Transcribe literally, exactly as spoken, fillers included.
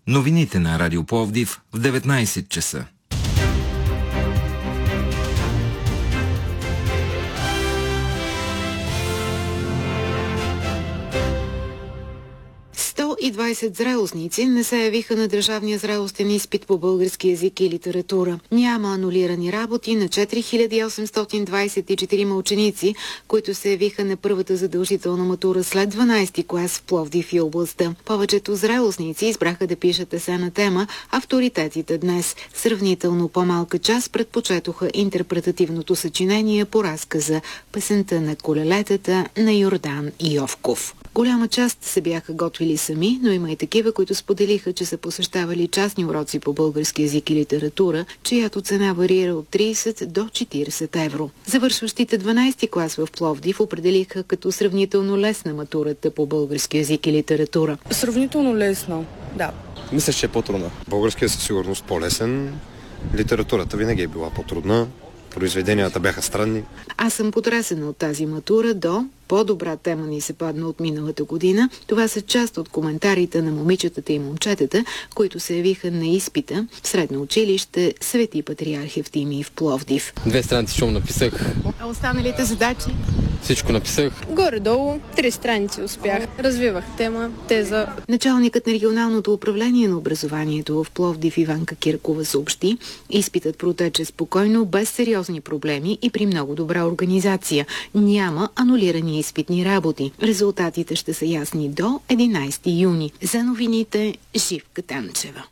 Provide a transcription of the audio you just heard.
Новините на Радио Пловдив в деветнайсет часа. сто и двайсет зрелостници не се явиха на държавния зрелостен изпит по български език и литература. Няма анулирани работи на четири хиляди осемстотин двайсет и четири ученици, които се явиха на първата задължителна матура след дванайсети клас в Пловдив и областта. Повечето зрелостници избраха да пишат есе на тема «Авторитетите днес». Сравнително по-малка част предпочетоха интерпретативното съчинение по разказа «Песента на колелетата» на Йордан Йовков. Голяма част се бяха готвили сами, но има и такива, които споделиха, че са посещавали частни уроци по български език и литература, чиято цена варира от трийсет до четирийсет евро. Завършващите дванайсети клас в Пловдив определиха като сравнително лесна матурата по български език и литература. Сравнително лесно, да. Мисля, че е по-трудна. Българският със сигурност по-лесен. Литературата винаги е била по-трудна. Произведенията бяха странни. Аз съм потресена от тази матура до по-добра тема ни се падна от миналата година. Това са част от коментарите на момичетата и момчетата, които се явиха на изпита в средно училище Свети Патриарх Евтимий в Пловдив. Две страници шум написах. А останалите задачи? Всичко написах. Горе-долу, три страници успях. Развивах тема, теза. Началникът на регионалното управление на образованието в Пловдив Иванка Киркова съобщи, изпитът протече спокойно, без сериозни проблеми и при много добра организация. Няма анулирани изпитни работи. Резултатите ще са ясни до единайсети юни. За новините Живка Танчева.